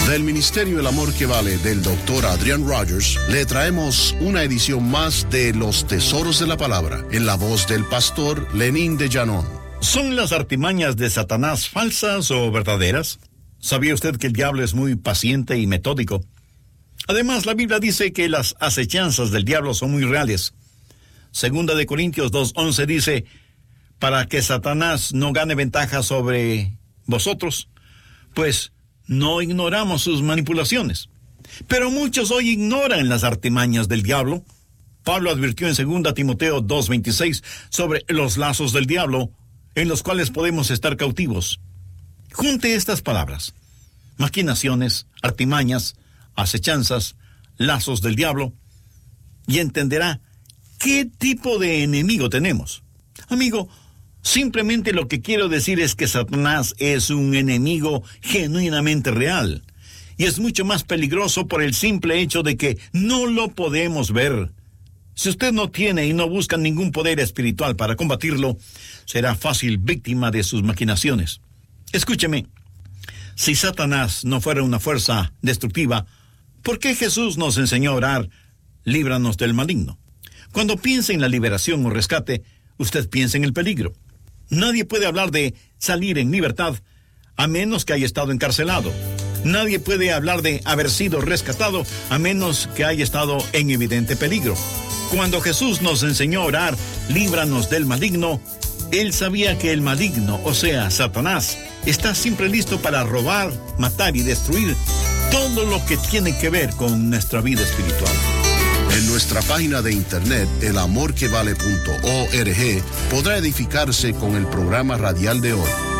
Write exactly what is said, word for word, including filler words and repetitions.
Del Ministerio El Amor que Vale del doctor Adrian Rogers, le traemos una edición más de Los Tesoros de la Palabra, en la voz del pastor Lenín de Llanón. ¿Son las artimañas de Satanás falsas o verdaderas? ¿Sabía usted que el diablo es muy paciente y metódico? Además, la Biblia dice que las acechanzas del diablo son muy reales. Segunda de Corintios dos once dice, para que Satanás no gane ventaja sobre vosotros, pues no ignoramos sus manipulaciones. Pero muchos hoy ignoran las artimañas del diablo. Pablo advirtió en segunda Timoteo dos veintiséis sobre los lazos del diablo, en los cuales podemos estar cautivos. Junte estas palabras: maquinaciones, artimañas, acechanzas, lazos del diablo, y entenderá qué tipo de enemigo tenemos. Amigo, simplemente lo que quiero decir es que Satanás es un enemigo genuinamente real, y es mucho más peligroso por el simple hecho de que no lo podemos ver. Si usted no tiene y no busca ningún poder espiritual para combatirlo, será fácil víctima de sus maquinaciones. Escúcheme, si Satanás no fuera una fuerza destructiva, ¿por qué Jesús nos enseñó a orar, líbranos del maligno? Cuando piense en la liberación o rescate, usted piensa en el peligro. Nadie puede hablar de salir en libertad a menos que haya estado encarcelado. Nadie puede hablar de haber sido rescatado a menos que haya estado en evidente peligro. Cuando Jesús nos enseñó a orar, líbranos del maligno, Él sabía que el maligno, o sea, Satanás, está siempre listo para robar, matar y destruir todo lo que tiene que ver con nuestra vida espiritual. En nuestra página de internet, el amor que vale punto org, podrá edificarse con el programa radial de hoy.